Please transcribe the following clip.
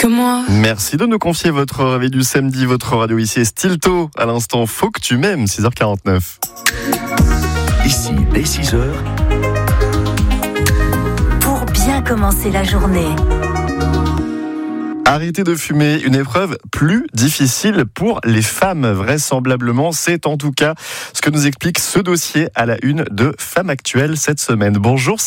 que moi. Merci de nous confier votre réveil du samedi, votre radio ici est Stilto. À l'instant, faut que tu m'aimes, 6h49. Ici, dès 6h. Pour bien commencer la journée. Arrêter de fumer, une épreuve plus difficile pour les femmes. Vraisemblablement, c'est en tout cas ce que nous explique ce dossier à la une de Femmes Actuelles cette semaine. Bonjour.